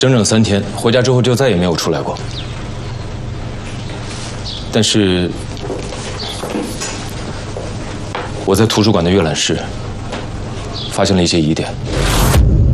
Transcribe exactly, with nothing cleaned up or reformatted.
整整三天，回家之后就再也没有出来过。但是我在图书馆的阅览室发现了一些疑点。